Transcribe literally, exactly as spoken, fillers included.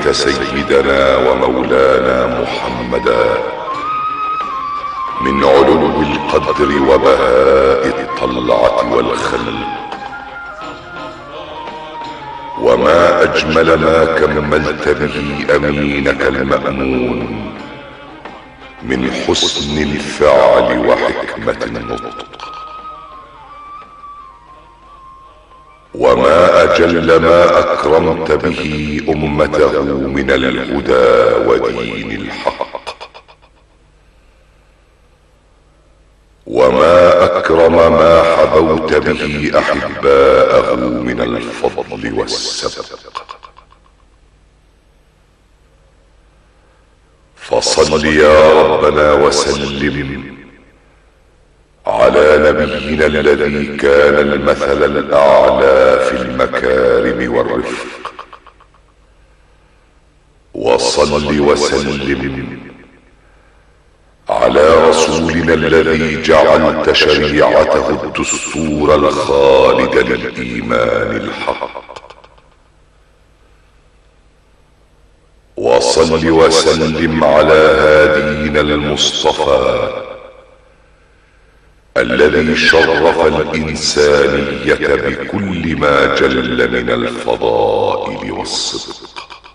عليك سيدنا ومولانا محمدا من علو القدر وبهاء الطلعة والخلق، وما أجمل ما كملت به أمينك المأمون من حسن الفعل وحكمة النطق، وما أجل ما أكرمت به أمته من الهدى ودين الحق، وما أكرم ما حبوت به أحباءه من الفضل والسبق. فصل يا ربنا وسلم على نبينا الذي كان المثل الأعلى في المكارم والرفق، وصل وسلم على رسولنا الذي جعلت شريعته الدستور الخالد للإيمان الحق، وصل وسلم على هادينا المصطفى الذي شرف الإنسانية بكل ما جل من الفضائل والصدق.